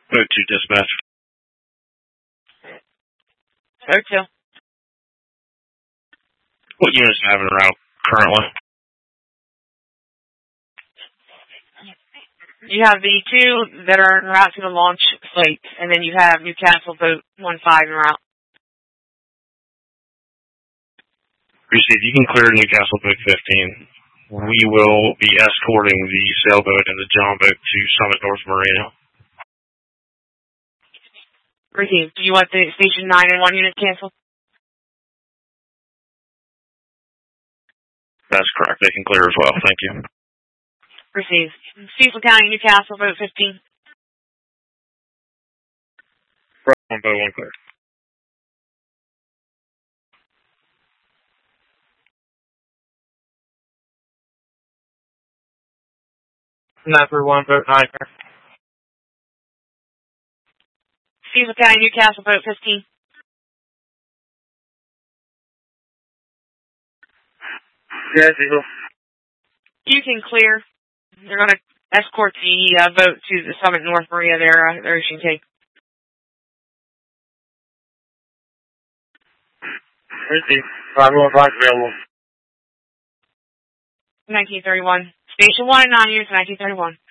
Vote 2 dispatch. Vote 2. What units have en route currently? You have the 2 that are en route to the launch slate, and then you have Newcastle Boat 1-5 en route. Received. You can clear Newcastle Boat 15. We will be escorting the sailboat and the John boat to Summit North Marina. Received. Do you want the Station 9 and 1 unit canceled? That's correct. They can clear as well. Thank you. Received. Cecil County, Newcastle, Boat 15. Boat 1 clear. Sniper 1, Boat 9 clear. Cecil County, Newcastle, Boat 15. Yeah, Cecil. You can clear. They're going to escort the boat to the Summit North Marina, their ocean take. Received. 515 available. 1931. Station 1 and 9 units, 1931.